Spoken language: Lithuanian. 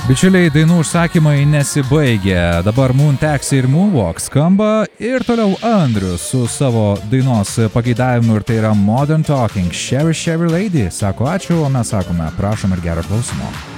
Bičiuliai, dainų užsakymai nesibaigia. Dabar Moon Taxi ir Moonwalk skamba ir toliau Andrius su savo dainos pageidavimu ir tai yra Modern Talking. Sherry Sherry Lady sako ačiū, o mes sakome prašom ir gero klausimo.